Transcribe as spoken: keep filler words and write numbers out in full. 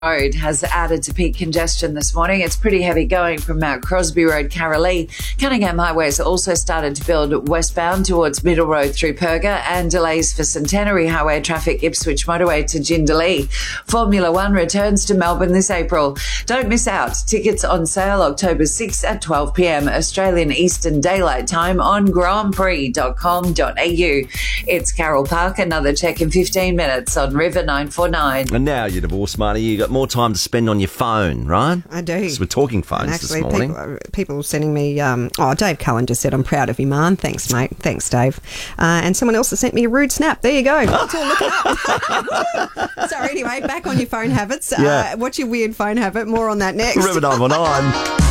Road has added to peak congestion this morning. It's pretty heavy going from Mount Crosby Road, Carralee. Cunningham Highway has also started to build westbound towards Middle Road through Perga, and delays for Centenary Highway traffic Ipswich Motorway to Jindalee. Formula One returns to Melbourne this April. Don't miss out. Tickets on sale October sixth at twelve p.m. Australian Eastern Daylight Time on grand prix dot com dot a u. It's Carol Park. Another check in fifteen minutes on River nine four nine. And now you're divorced, Marty. You got more time to spend on your phone, right? I do. Because we're talking phones actually, this morning. People, people sending me, um, oh, Dave Cullen just said, I'm proud of you, man. Thanks, mate. Thanks, Dave. Uh, and someone else has sent me a rude snap. There you go. Let's all look it up. So anyway, back on your phone habits. Yeah. Uh, what's your weird phone habit? More on that next. River nine one nine.